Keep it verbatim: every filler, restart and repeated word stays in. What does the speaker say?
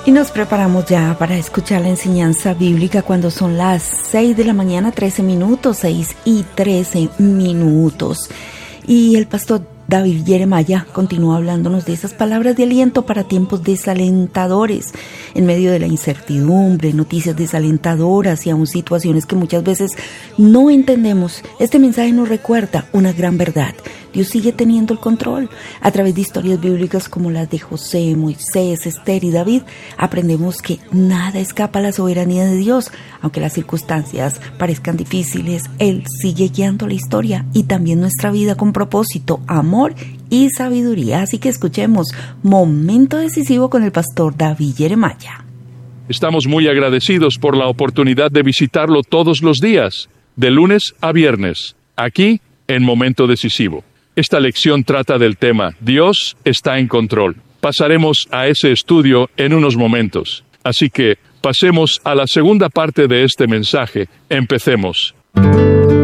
Y nos preparamos ya para escuchar la enseñanza bíblica cuando son las seis de la mañana, trece minutos, seis y trece minutos. Y el pastor David Jeremiah continúa hablándonos de esas palabras de aliento para tiempos desalentadores, en medio de la incertidumbre, noticias desalentadoras y aún situaciones que muchas veces no entendemos. Este mensaje nos recuerda una gran verdad. Dios sigue teniendo el control. A través de historias bíblicas como las de José, Moisés, Esther y David, aprendemos que nada escapa a la soberanía de Dios. Aunque las circunstancias parezcan difíciles, Él sigue guiando la historia y también nuestra vida con propósito, amor y sabiduría. Así que escuchemos Momento Decisivo con el pastor David Jeremiah. Estamos muy agradecidos por la oportunidad de visitarlo todos los días, de lunes a viernes, aquí en Momento Decisivo. Esta lección trata del tema Dios está en control. Pasaremos a ese estudio en unos momentos. Así que pasemos a la segunda parte de este mensaje. Empecemos.